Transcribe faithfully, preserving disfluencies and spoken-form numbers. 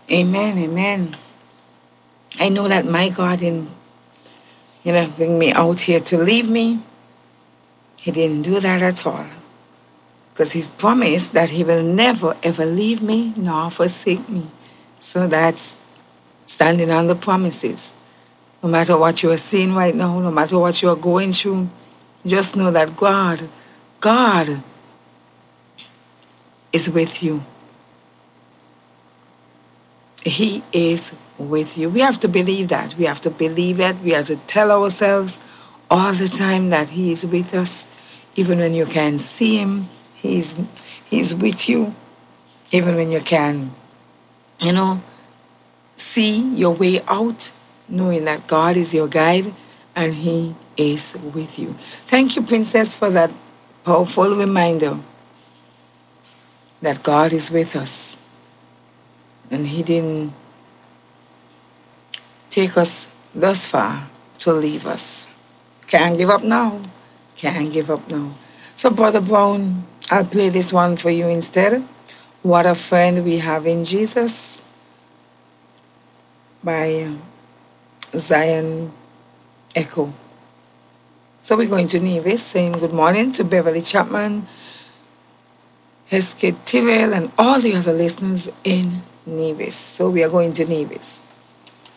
Amen, amen. I know that my God didn't, you know, bring me out here to leave me. He didn't do that at all. Because he's promised that he will never ever leave me nor forsake me. So that's standing on the promises. No matter what you are seeing right now, no matter what you are going through, just know that God, God is with you. He is with you. We have to believe that. We have to believe it. We have to tell ourselves all the time that He is with us. Even when you can't see Him, He's, he's with you. Even when you can, you know, see your way out, knowing that God is your guide and He is with you. Thank you, Princess, for that powerful reminder that God is with us. And He didn't take us thus far to leave us. Can't give up now. Can't give up now. So, Brother Brown, I'll play this one for you instead. What a Friend We Have in Jesus by Zion Echo. So we're going to Nevis, saying good morning to Beverly Chapman, Hesketh Tyrrell, and all the other listeners in Nevis. So we are going to Nevis.